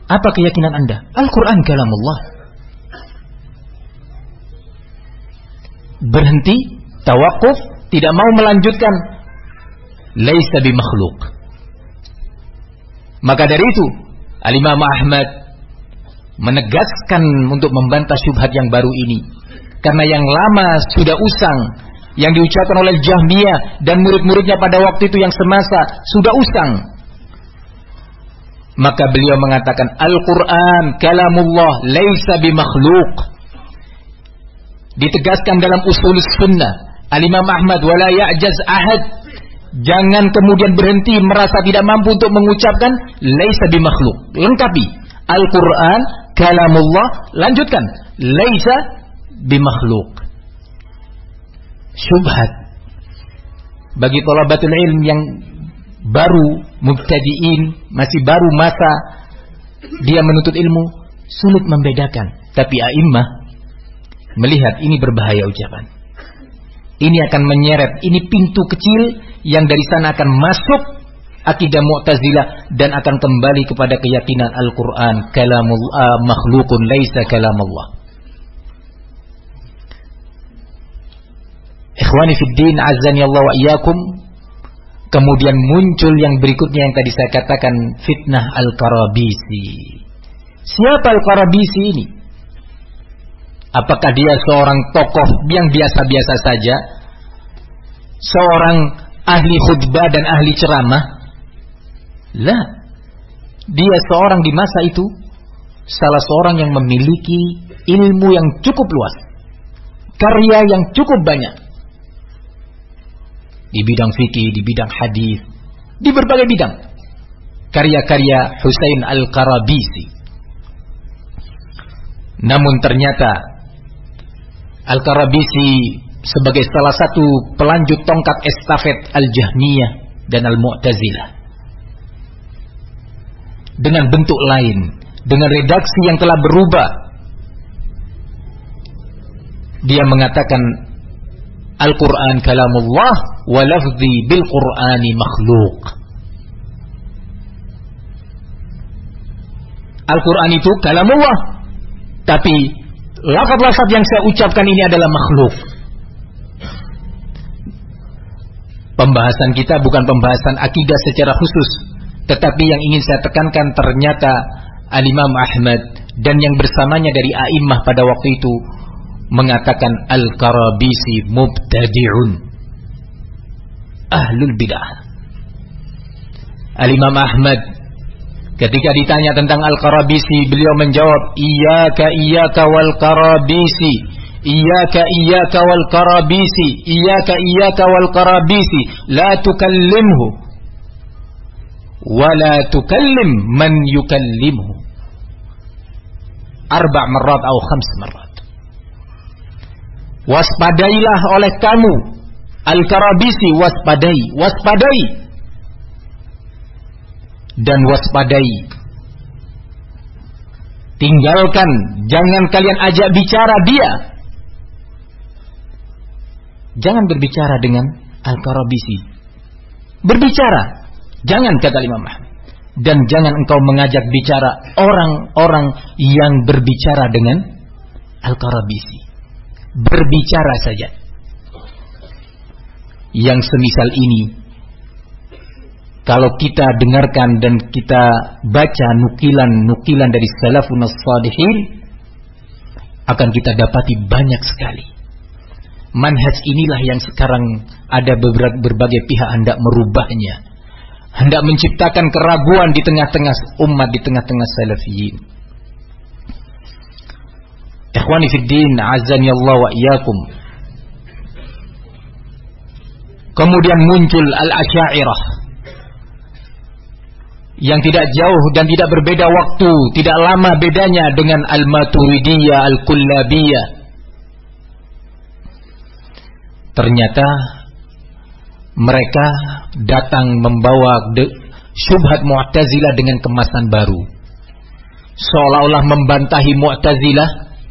Apa keyakinan Anda? Al-Quran kalamullah. Berhenti, tawakuf, tidak mau melanjutkan. Laisa bimakhluk. Maka dari itu Al-Imam Ahmad menegaskan untuk membantah syubhat yang baru ini. Karena yang lama sudah usang, yang diucapkan oleh Jahmiyah dan murid-muridnya pada waktu itu yang semasa sudah usang. Maka beliau mengatakan Al-Quran kalamullah laisa bimakhluk. Ditegaskan dalam usul sunnah Al-Imam Ahmad, wala ya'jaz ahad. Jangan kemudian berhenti merasa tidak mampu untuk mengucapkan laisa bimakhluk. Lengkapi Al-Quran kalamullah, lanjutkan laisa bimakhluk. Syubhat bagi thalabatul ilm yang baru, mubtadi'in, masih baru masa dia menuntut ilmu, sulit membedakan. Tapi a'immah melihat ini berbahaya ucapan. Ini akan menyeret, ini pintu kecil yang dari sana akan masuk akidah Mu'tazilah dan akan kembali kepada keyakinan Al-Quran kalamullah makhlukun laisa kalamullah. Ikhwani fiddin, azani Allah wa iyyakum. Kemudian muncul yang berikutnya yang tadi saya katakan, fitnah Al-Qarabisi. Siapa Al-Qarabisi ini? Apakah dia seorang tokoh yang biasa-biasa saja? Seorang ahli khutbah dan ahli ceramah? Lah. Dia seorang di masa itu salah seorang yang memiliki ilmu yang cukup luas, karya yang cukup banyak di bidang fikih, di bidang hadis, di berbagai bidang. Karya-karya Husain Al-Qarabisi. Namun ternyata Al-Qarabisi sebagai salah satu pelanjut tongkat estafet Al-Jahmiyah dan Al-Mu'tazilah, dengan bentuk lain, dengan redaksi yang telah berubah, dia mengatakan Al-Quran kalamullah wa lafzi bil Qur'ani makhluk. Al-Quran itu kalamullah, tapi lafaz-lafaz yang saya ucapkan ini adalah makhluk. Pembahasan kita bukan pembahasan akidah secara khusus, tetapi yang ingin saya tekankan ternyata Al-Imam Ahmad dan yang bersamanya dari a'immah pada waktu itu mengatakan Al-Qarabisi mubtadi'un, ahlul bid'ah. Al-Imam Ahmad ketika ditanya tentang Al-Qarabisi, beliau menjawab iyyaka wal qarabisi, iyyaka wal qarabisi, iyyaka wal qarabisi, la tukallimhu wa la tukallim man yukallimhu 4 marrat atau 5 marrat. Waspadailah oleh kamu Al-Qarabisi, waspadai dan waspadai. Tinggalkan, jangan kalian ajak bicara dia. Jangan berbicara dengan Al-Qarabisi. Berbicara, jangan, kata Imam Ahmad. Dan jangan engkau mengajak bicara orang-orang yang berbicara dengan Al-Qarabisi. Berbicara saja. Yang semisal ini, kalau kita dengarkan dan kita baca nukilan-nukilan dari salafun as-salihin, akan kita dapati banyak sekali. Manhaj inilah yang sekarang ada berbagai pihak hendak merubahnya, hendak menciptakan keraguan di tengah-tengah umat, di tengah-tengah salafiyin. Ikhwani fiddin, azani Allah wa iyyakum. Kemudian muncul Al-Asy'ariyah yang tidak jauh dan tidak berbeda waktu, tidak lama bedanya dengan Al-Maturidiyah, Al-Kullabiyah. Ternyata mereka datang membawa syubhat Mu'tazilah dengan kemasan baru, seolah-olah membantahi Mu'tazilah,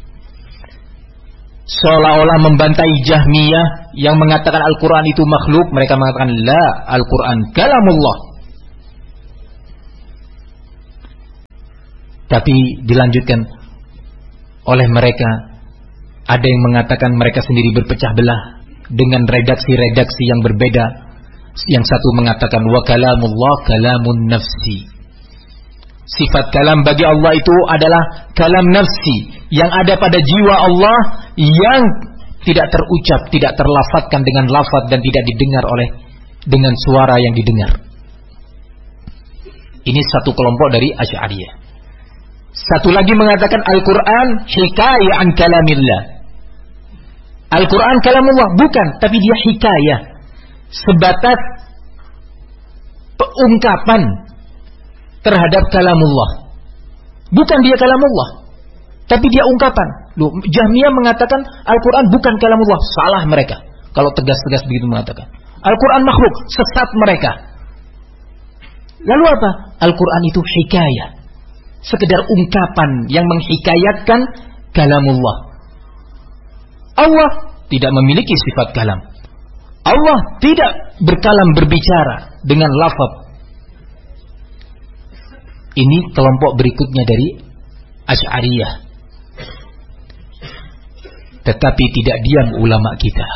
seolah-olah membantahi Jahmiyah yang mengatakan Al-Quran itu makhluk. Mereka mengatakan la, Al-Quran kalamullah. Tapi dilanjutkan oleh mereka. Ada yang mengatakan mereka sendiri berpecah belah dengan redaksi-redaksi yang berbeda. Yang satu mengatakan wa kalamullah kalamun nafsi. Sifat kalam bagi Allah itu adalah kalam nafsi yang ada pada jiwa Allah, yang tidak terucap, tidak terlafadzkan dengan lafaz dan tidak didengar dengan suara yang didengar. Ini satu kelompok dari Asy'ariyah. Satu lagi mengatakan Al-Quran hikayah an kalamillah. Al-Quran kalamullah, bukan, tapi dia hikayah, sebatas ungkapan terhadap kalamullah. Bukan dia kalamullah, tapi dia ungkapan. Loh, Jahmiyah mengatakan Al-Quran bukan kalamullah, salah mereka kalau tegas-tegas begitu mengatakan. Al-Quran makhluk, sesat mereka. Lalu apa? Al-Quran itu hikayah, sekedar ungkapan yang menghikayatkan kalamullah. Allah tidak memiliki sifat kalam. Allah tidak berkalam, berbicara dengan lafaz. Ini kelompok berikutnya dari Asy'ariyah. Tetapi tidak diam ulama kita.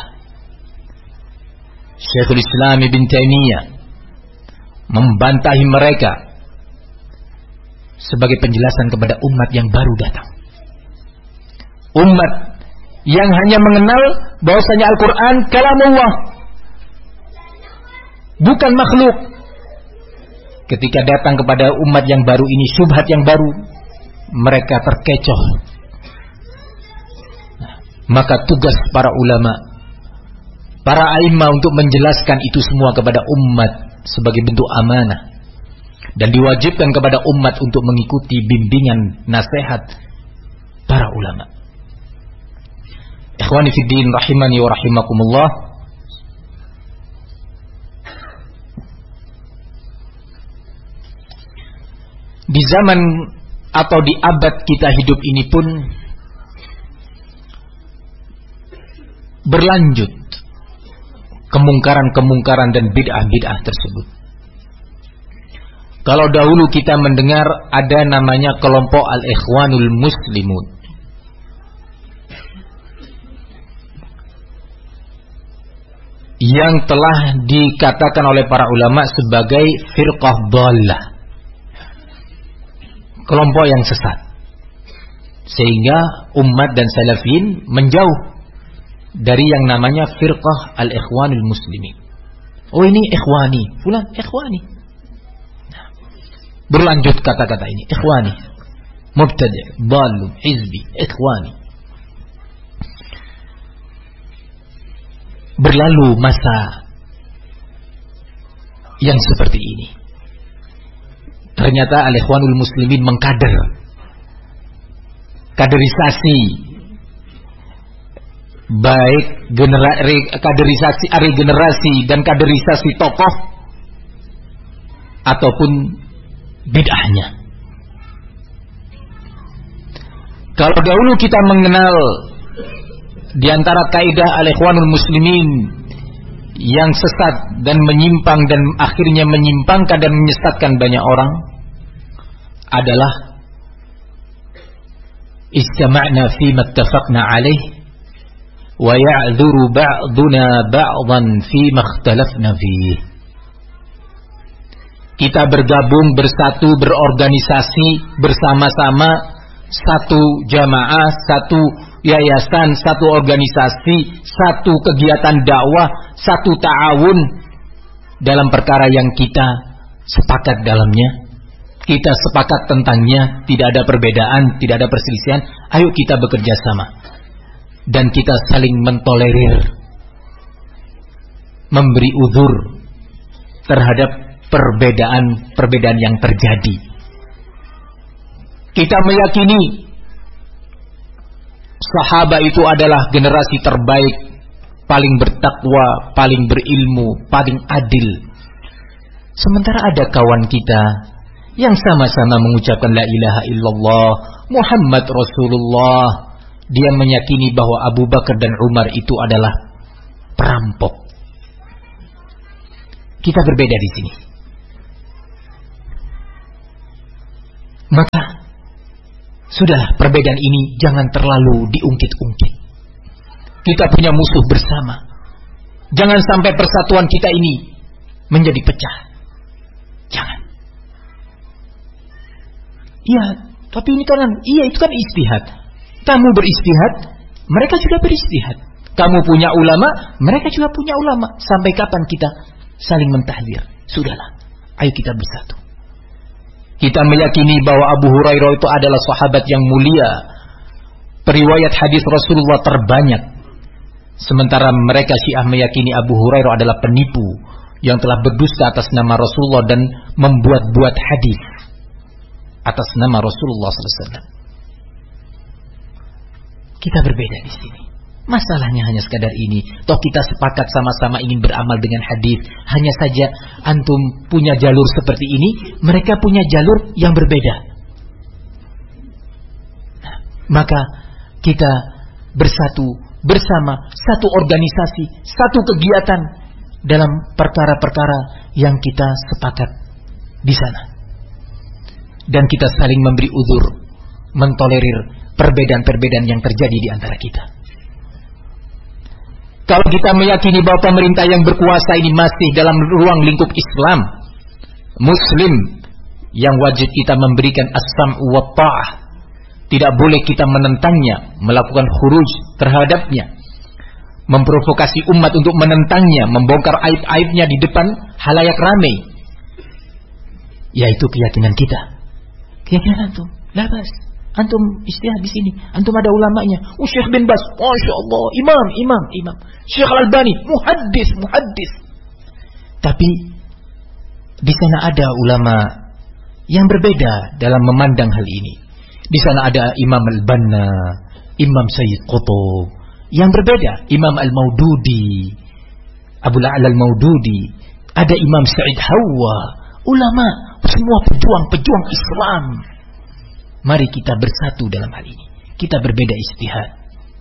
Syekhul Islam Ibn Taimiyah membantahi mereka sebagai penjelasan kepada umat yang baru datang. Umat yang hanya mengenal bahwasanya Al-Quran kalamullah, bukan makhluk. Ketika datang kepada umat yang baru ini, syubhat yang baru, mereka terkecoh. Maka tugas para ulama, para a'immah untuk menjelaskan itu semua kepada umat sebagai bentuk amanah, dan diwajibkan kepada umat untuk mengikuti bimbingan nasihat para ulama. Ikhwani fid din rahimani wa rahimakumullah. Di zaman atau di abad kita hidup ini pun berlanjut kemungkaran-kemungkaran dan bid'ah-bid'ah tersebut. Kalau dahulu kita mendengar ada namanya kelompok Al-Ikhwanul Muslimun, yang telah dikatakan oleh para ulama sebagai firqah dhallah, kelompok yang sesat, sehingga umat dan salafin menjauh dari yang namanya firqah al-ikhwanul muslimin. Oh, ini ikhwani, fulan ikhwani. Nah, berlanjut kata-kata ini, ikhwani, mubtadi', dhallu, hizbi, ikhwani. Berlalu masa yang seperti ini. Ternyata al-ikhwanul muslimin kaderisasi, baik kaderisasi regenerasi dan kaderisasi tokoh ataupun bid'ahnya. Kalau dahulu kita mengenal di antara kaidah al-ikhwanul muslimin yang sesat dan menyimpang dan akhirnya menyimpangkan dan menyesatkan banyak orang adalah istama'na fi mattafaqna alaih wa ya'dhuru ba'duna ba'dhan fi makhtalafna fihi. Kita bergabung, bersatu, berorganisasi bersama-sama, satu jamaah, satu yayasan, satu organisasi, satu kegiatan dakwah, satu ta'awun dalam perkara yang kita sepakat dalamnya, kita sepakat tentangnya, tidak ada perbedaan, tidak ada perselisihan. Ayo kita bekerja sama dan kita saling mentolerir, memberi uzur terhadap perbedaan yang terjadi. Kita meyakini sahabat itu adalah generasi terbaik, paling bertakwa, paling berilmu, paling adil. Sementara ada kawan kita yang sama-sama mengucapkan la ilaha illallah Muhammad Rasulullah, dia meyakini bahwa Abu Bakar dan Umar itu adalah perampok. Kita berbeda di sini. Maka Sudahlah, perbedaan ini jangan terlalu diungkit-ungkit. Kita punya musuh bersama. Jangan sampai persatuan kita ini menjadi pecah. Jangan. Iya, tapi ini kan, itu kan istihad. Kamu beristihad, mereka juga beristihad. Kamu punya ulama, mereka juga punya ulama. Sampai kapan kita saling mentahdir? Sudahlah, ayo kita bersatu. Kita meyakini bahwa Abu Hurairah itu adalah sahabat yang mulia, periwayat hadis Rasulullah terbanyak. Sementara mereka Syiah meyakini Abu Hurairah adalah penipu yang telah berdusta atas nama Rasulullah dan membuat-buat hadis atas nama Rasulullah SAW. Kita berbeda di sini. Masalahnya hanya sekadar ini. Toh kita sepakat sama-sama ingin beramal dengan hadis. Hanya saja antum punya jalur seperti ini, mereka punya jalur yang berbeda. Nah, maka kita bersatu bersama, satu organisasi, satu kegiatan dalam perkara-perkara yang kita sepakat di sana. Dan kita saling memberi uzur, mentolerir perbedaan-perbedaan yang terjadi di antara kita. Kalau kita meyakini bahwa pemerintah yang berkuasa ini masih dalam ruang lingkup Islam, Muslim, yang wajib kita memberikan as-sam'u wa ta'ah. Tidak boleh kita menentangnya, melakukan khuruj terhadapnya, memprovokasi umat untuk menentangnya, membongkar aib-aibnya di depan halayak ramai. Yaitu keyakinan kita. Keyakinan antum, labas. Antum istihad di sini. Antum ada ulamanya. Syekh bin Bas, Masya Allah, imam. Syekh Al-Albani, muhaddis. Tapi di sana ada ulama yang berbeda dalam memandang hal ini. Di sana ada Imam Al-Banna, Imam Sayyid Qutb yang berbeda. Imam Al-Maududi, Abu La'la Al-Maududi, ada Imam Sa'id Hawa, ulama, semua pejuang Islam. Mari kita bersatu dalam hal ini. Kita berbeda ijtihad.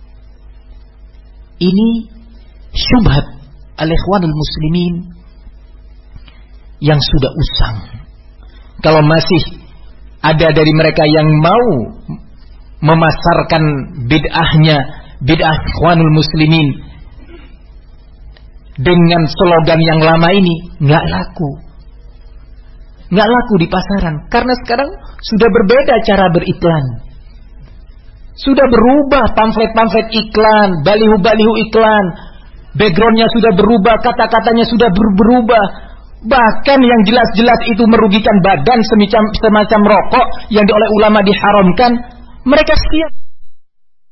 Ini syubhat al-ikhwanul muslimin yang sudah usang. Kalau masih ada dari mereka yang mau memasarkan bid'ah ikhwanul muslimin dengan slogan yang lama ini, nggak laku di pasaran. Karena sekarang sudah berbeda cara beriklan. Sudah berubah pamflet-pamflet iklan, balihu-balihu iklan. Backgroundnya sudah berubah, kata-katanya sudah berubah. Bahkan yang jelas-jelas itu merugikan badan, semacam rokok yang oleh ulama diharamkan, mereka siap